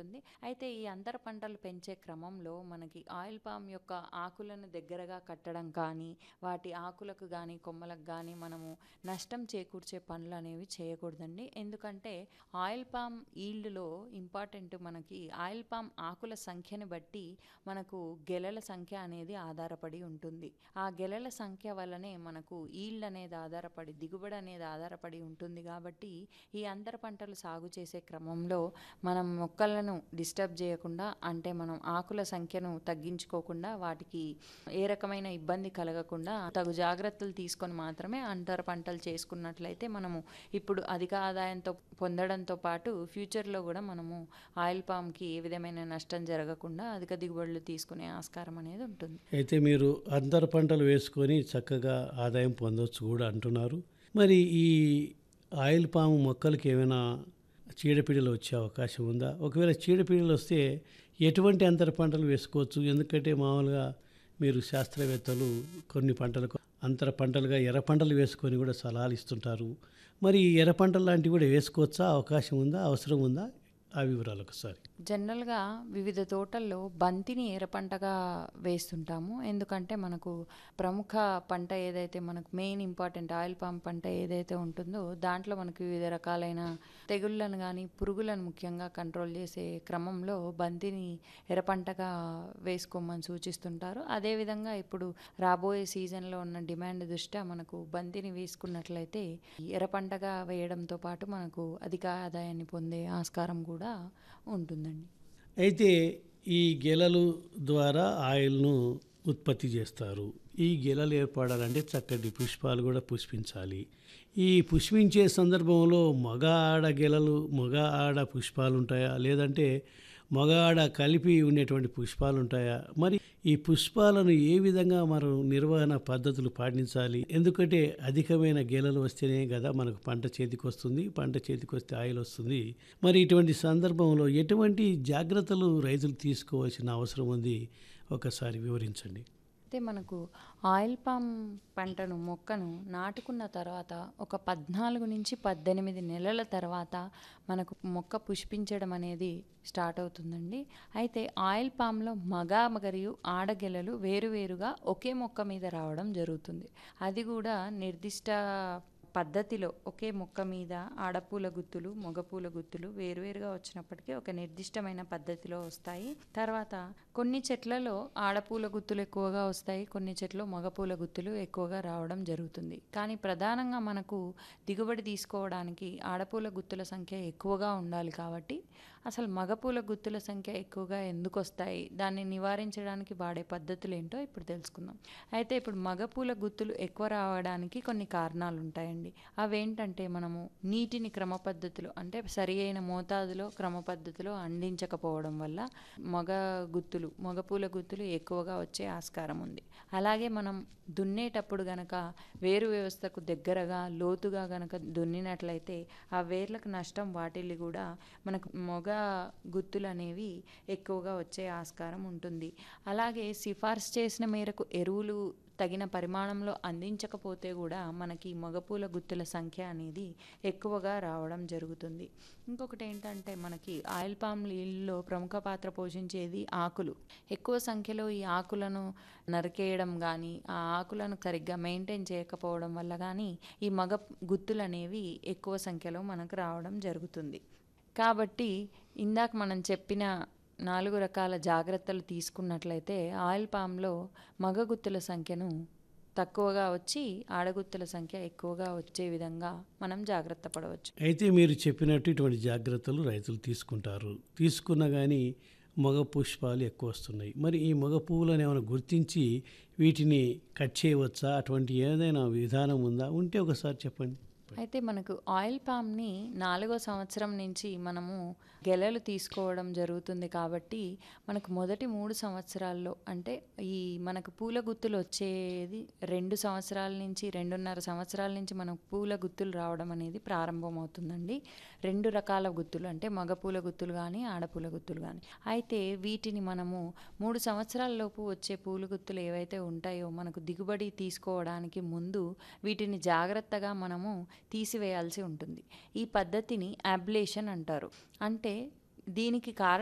ఉంటుంది. అయితే ఈ అంతర పంటలు పెంచే క్రమంలో మనకి ఆయిల్ పామ్ యొక్క ఆకులను దగ్గరగా కట్టడం కానీ, వాటి ఆకులకు గానీ, కొమ్మలకు గానీ మనము నష్టం చేకూర్చే పనులనేవి చేయకూడదండి. ఎందుకంటే ఆయిల్ పామ్ ఈల్డ్‌లో ఇంపార్టెంట్ మనకి ఆయిల్ పామ్ ఆకుల సంఖ్యని బట్టి మనకు గెలల సంఖ్య అనేది ఆధారపడి ఉంటుంది. ఆ గెలల సంఖ్య వల్లనే మనకు ఈల్డ్ అనేది ఆధారపడి, దిగుబడి అనేది ఆధారపడి ఉంటుంది కాబట్టి, ఈ అంతర పంటలు సాగు చేసే క్రమంలో మనం మొక్కలను డిస్టర్బ్ చేయకుండా, అంటే మనం ఆకుల సంఖ్యను తగ్గించుకోకుండా, వాటికి ఏ రకమైన ఇబ్బంది కలగకుండా తగు జాగ్రత్తలు తీసుకొని మాత్రమే అంతర పంటలు చేసుకున్నట్లయితే మనము ఇప్పుడు అధిక ఆదాయంతో పొందడంతో పాటు ఫ్యూచర్లో కూడా మనము ఆయిల్ పామ్కి ఏ విధమైన నష్టం జరగకుండా అధిక దిగుబడులు తీసుకునే ఆస్కారం అనేది ఉంటుంది. అయితే మీరు అంతర పంటలు వేసుకొని చక్కగా ఆదాయం పొందొచ్చు కూడా అంటున్నారు. మరి ఈ ఆయిల్ పాము మొక్కలకి ఏమైనా చీడపీడలు వచ్చే అవకాశం ఉందా? ఒకవేళ చీడపీడలు వస్తే ఎటువంటి అంతర పంటలు వేసుకోవచ్చు? ఎందుకంటే మామూలుగా మీరు శాస్త్రవేత్తలు కొన్ని పంటలకు అంతర పంటలుగా ఎర్ర పంటలు వేసుకొని కూడా సలహాలు ఇస్తుంటారు. మరి ఈ ఎర్ర పంటలు లాంటివి కూడా వేసుకోవచ్చా? అవకాశం ఉందా? అవసరం ఉందా? ఆ వివరాలు ఒకసారి. జనరల్‌గా వివిధ తోటల్లో బంతిని ఎర్ర పంటగా వేస్తుంటాము. ఎందుకంటే మనకు ప్రముఖ పంట ఏదైతే మనకు మెయిన్ ఇంపార్టెంట్ ఆయిల్ పామ్ పంట ఏదైతే ఉంటుందో దాంట్లో మనకు వివిధ రకాలైన తెగుళ్ళను గానీ, పురుగులను ముఖ్యంగా కంట్రోల్ చేసే క్రమంలో బంతిని ఎర్ర పంటగా వేసుకోమని సూచిస్తుంటారు. అదేవిధంగా ఇప్పుడు రాబోయే సీజన్‌లో ఉన్న డిమాండ్ దృష్ట్యా మనకు బంతిని వేసుకున్నట్లయితే ఎర్ర పంటగా వేయడంతో పాటు మనకు అధిక ఆదాయాన్ని పొందే ఆస్కారం కూడా ఉంటుందండి. అయితే ఈ గెలలు ద్వారా ఆయిల్‌ను ఉత్పత్తి చేస్తారు. ఈ గెలలు ఏర్పడాలంటే చక్కటి పుష్పాలు కూడా పుష్పించాలి. ఈ పుష్పించే సందర్భంలో మగ, ఆడ గెలలు, మగ, ఆడ పుష్పాలుంటాయా? లేదంటే మగ, ఆడ కలిపి ఉండేటువంటి పుష్పాలుంటాయా? మరి ఈ పుష్పాలను ఏ విధంగా మనం నిర్వహణ పద్ధతులు పాటించాలి? ఎందుకంటే అధికమైన గెలలు వస్తేనే కదా మనకు పంట చేతికొస్తుంది. పంట చేతికొస్తే ఆయిల్ వస్తుంది. మరి ఇటువంటి సందర్భంలో ఎటువంటి జాగ్రత్తలు రైతులు తీసుకోవాల్సిన అవసరం ఉంది? ఒకసారి వివరించండి. అయితే మనకు ఆయిల్ పామ్ పంటను మొక్కను నాటుకున్న తర్వాత ఒక 14-18 నెలల తర్వాత మనకు మొక్క పుష్పించడం అనేది స్టార్ట్ అవుతుందండి. అయితే ఆయిల్ పామ్లో మగ మరియు ఆడగెలలు వేరువేరుగా ఒకే మొక్క మీద రావడం జరుగుతుంది. అది కూడా నిర్దిష్ట పద్ధతిలో ఒకే మొక్క మీద ఆడపూల గుత్తులు, మగపూల గుత్తులు వేరువేరుగా వచ్చినప్పటికీ ఒక నిర్దిష్టమైన పద్ధతిలో వస్తాయి. తర్వాత కొన్ని చెట్లలో ఆడపూల గుత్తులు ఎక్కువగా వస్తాయి, కొన్ని చెట్లు మగపూల గుత్తులు ఎక్కువగా రావడం జరుగుతుంది. కానీ ప్రధానంగా మనకు దిగుబడి తీసుకోవడానికి ఆడపూల గుత్తుల సంఖ్య ఎక్కువగా ఉండాలి కాబట్టి అసలు మగపూల గుత్తుల సంఖ్య ఎక్కువగా ఎందుకు వస్తాయి, దాన్ని నివారించడానికి వాడే పద్ధతులు ఏంటో ఇప్పుడు తెలుసుకుందాం. అయితే ఇప్పుడు మగపూల గుత్తులు ఎక్కువ రావడానికి కొన్ని కారణాలు ఉంటాయండి. అవేంటంటే మనము నీటిని క్రమ పద్ధతిలో అంటే సరి అయిన మోతాదులో క్రమ పద్ధతిలో అందించకపోవడం వల్ల మగపూల గుత్తులు ఎక్కువగా వచ్చే ఆస్కారం ఉంది. అలాగే మనం దున్నేటప్పుడు గనక వేరు వ్యవస్థకు దగ్గరగా లోతుగా గనక దున్నినట్లయితే ఆ వేర్లకు నష్టం వాటిల్లి కూడా మనకు మొగ గుత్తులు అనేవి ఎక్కువగా వచ్చే ఆస్కారం ఉంటుంది. అలాగే సిఫార్సు చేసిన మేరకు ఎరువులు తగిన పరిమాణంలో అందించకపోతే కూడా మనకి మగపూల గుత్తుల సంఖ్య అనేది ఎక్కువగా రావడం జరుగుతుంది. ఇంకొకటి ఏంటంటే మనకి ఆయిల్ పామ్ ఈల్డ్‌లో ప్రముఖ పాత్ర పోషించేది ఆకులు. ఎక్కువ సంఖ్యలో ఈ ఆకులను నరికేయడం కానీ, ఆ ఆకులను సరిగ్గా మెయింటైన్ చేయకపోవడం వల్ల కానీ ఈ మగ గుత్తులు అనేవి ఎక్కువ సంఖ్యలో మనకు రావడం జరుగుతుంది. కాబట్టి ఇందాక మనం చెప్పిన 4 రకాల జాగ్రత్తలు తీసుకున్నట్లయితే ఆయిల్ పామ్లో మగ గుత్తుల సంఖ్యను తక్కువగా వచ్చి ఆడగుత్తుల సంఖ్య ఎక్కువగా వచ్చే విధంగా మనం జాగ్రత్త పడవచ్చు. అయితే మీరు చెప్పినట్టు ఇటువంటి జాగ్రత్తలు రైతులు తీసుకుంటారు. తీసుకున్నా కానీ మగ పుష్పాలు ఎక్కువ వస్తున్నాయి. మరి ఈ మగ పువ్వులను ఏమైనా గుర్తించి వీటిని కట్ చేయవచ్చా? అటువంటి ఏదైనా విధానం ఉందా? ఉంటే ఒకసారి చెప్పండి. అయితే మనకు ఆయిల్ పామ్ని 4వ సంవత్సరం నుంచి మనము గెలలు తీసుకోవడం జరుగుతుంది కాబట్టి మనకు మొదటి 3 సంవత్సరాల్లో అంటే ఈ మనకు పూల గుత్తులు వచ్చేది 2 సంవత్సరాల నుంచి 2.5 సంవత్సరాల నుంచి మనకు పూల గుత్తులు రావడం అనేది ప్రారంభమవుతుందండి. 2 రకాల గుత్తులు అంటే మగ పూల గుత్తులు కానీ ఆడపూల గుత్తులు కానీ. అయితే వీటిని మనము 3 సంవత్సరాల లోపు వచ్చే పూల గుత్తులు ఏవైతే ఉంటాయో మనకు దిగుబడి తీసుకోవడానికి ముందు వీటిని జాగ్రత్తగా మనము తీసివేయాల్సి ఉంటుంది. ఈ పద్ధతిని అబ్లేషన్ అంటారు. అంటే దీనికి కారణం